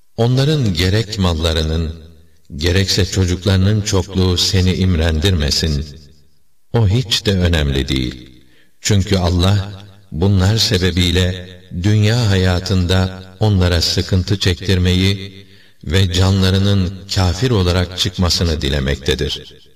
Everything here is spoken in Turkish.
Onların gerek mallarının, gerekse çocuklarının çokluğu seni imrendirmesin. O hiç de önemli değil. Çünkü Allah, bunlar sebebiyle dünya hayatında onlara sıkıntı çektirmeyi ve canlarının kafir olarak çıkmasını dilemektedir.